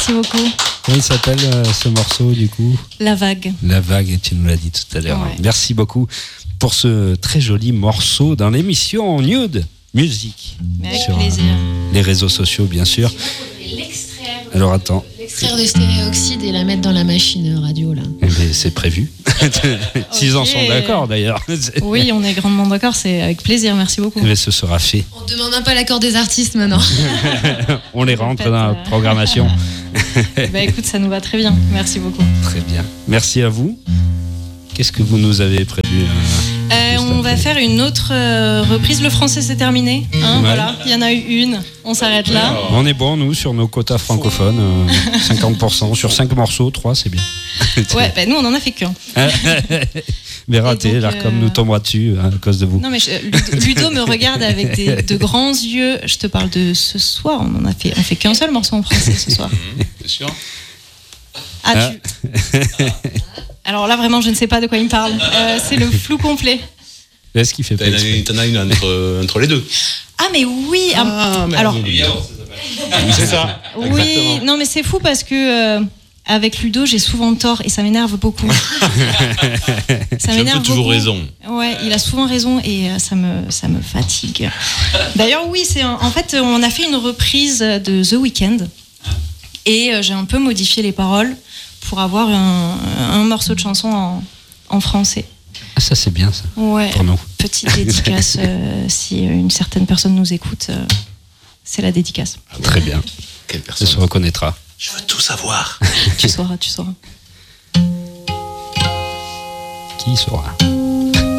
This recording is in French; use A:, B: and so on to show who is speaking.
A: merci beaucoup.
B: Comment il s'appelle ce morceau du coup ?
A: La Vague.
B: La Vague, tu nous l'as dit tout à l'heure.
A: Ouais.
B: Merci beaucoup pour ce très joli morceau dans l'émission Nude Music.
A: Avec
B: sur
A: plaisir.
B: Les réseaux sociaux, bien sûr. Alors attends.
C: L'extraire de stéréoxyde et la mettre dans la machine radio là.
B: Eh bien, c'est prévu. S'ils en sont d'accord d'ailleurs.
A: Oui, on est grandement d'accord, c'est avec plaisir, merci beaucoup.
B: Mais ce sera fait.
C: On ne demande pas l'accord des artistes maintenant.
B: On les rentre dans la programmation.
A: Bah écoute, ça nous va très bien, merci beaucoup.
B: Très bien. Merci à vous. Qu'est-ce que vous nous avez prévu
A: On va faire une autre reprise. Le français c'est terminé. Hein,
B: Ouais.
A: Voilà, il y en a eu une. On s'arrête là.
B: On est bon, nous, sur nos quotas francophones. 50%. Sur 5 morceaux, 3, c'est bien.
A: Ouais, bah nous on en a fait qu'un.
B: Mais raté,
A: donc,
B: l'ARCOM nous tombera dessus à cause de vous.
A: Non mais Ludo me regarde avec de grands yeux. Je te parle de ce soir. On fait qu'un seul morceau en français ce soir.
D: C'est sûr.
A: Ah, Alors là vraiment je ne sais pas de quoi il me parle. C'est le flou complet.
B: Est-ce qu'il fait pas exprès ?
D: T'en as une entre les deux.
A: Ah mais oui. Alors
D: C'est ça.
A: oui.
D: Exactement.
A: Non mais c'est fou parce que avec Ludo j'ai souvent tort et ça m'énerve beaucoup. Ça
D: J'ai un peu toujours
A: beaucoup.
D: raison.
A: Ouais, il a souvent raison et ça me fatigue. D'ailleurs oui, en fait on a fait une reprise de The Weeknd et j'ai un peu modifié les paroles pour avoir un morceau de chanson en français.
B: Ah, ça, c'est bien, ça.
A: Ouais.
B: Pour nous.
A: Petite dédicace, si une certaine personne nous écoute, c'est la dédicace.
B: Très bien.
D: Quelle
B: Ça
D: personne.
B: se reconnaîtra.
D: Je veux tout savoir.
A: Tu sauras.
B: Qui saura ?